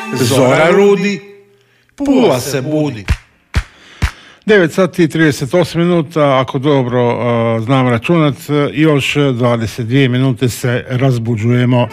Zora rudi, Pula se budi. 9 sati i 38 minuta, ako dobro znam računat, još 22 minute se razbuđujemo.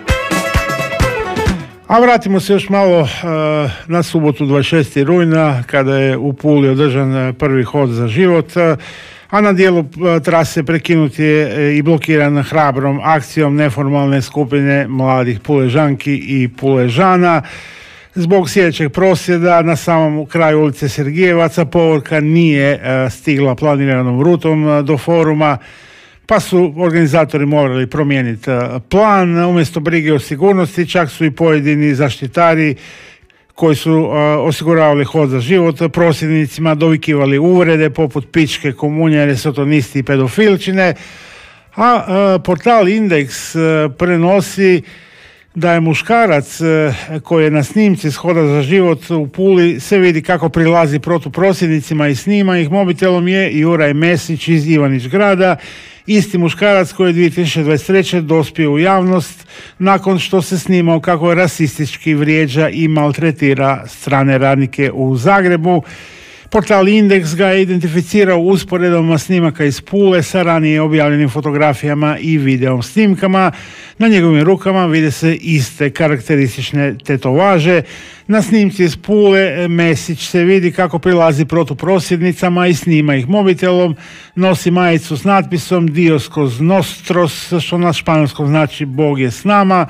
A vratimo se još malo na subotu 26. rujna, kada je u Puli održan prvi hod za život, a na dijelu trase prekinut je i blokiran hrabrom akcijom neformalne skupine mladih Puležanki i Puležana. Zbog sljedećeg prosvjeda na samom kraju ulice Sergijevaca povorka nije stigla planiranom rutom do foruma, pa su organizatori morali promijeniti plan. Umjesto brige o sigurnosti čak su i pojedini zaštitari koji su osiguravali hod za život prosvjednicima dovikivali uvrede poput pičke, komunjare, sotonisti i pedofilčine, a portal Indeks prenosi da je muškarac koji je na snimci s hoda za život u Puli se vidi kako prilazi protuprosjednicima i snima ih mobitelom je Juraj Mesić iz Ivanić Grada, isti muškarac koji je 2023. dospio u javnost nakon što se snimao kako rasistički vrijeđa i maltretira strane radnike u Zagrebu. Portal Indeks ga je identificirao usporedbama snimaka iz Pule sa ranije objavljenim fotografijama i video snimkama. Na njegovim rukama vide se iste karakteristične tetovaže. Na snimci iz Pule Mesić se vidi kako prilazi protuprosjednicama i snima ih mobitelom, nosi majicu s natpisom Dios cos nostros, što na španjolskom znači Bog je s nama.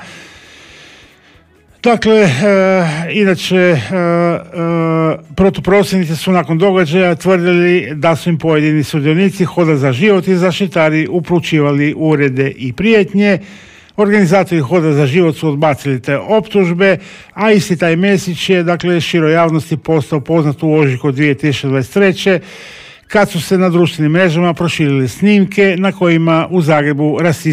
Dakle, inače, protuprosjednici su nakon događaja tvrdili da su im pojedini sudionici hoda za život i zaštitari upručivali urede i prijetnje. Organizatori hoda za život su odbacili te optužbe, a isti taj Mesić je, dakle, široj javnosti postao poznat u ožujku 2023. kad su se na društvenim mrežama proširili snimke na kojima u Zagrebu rasisti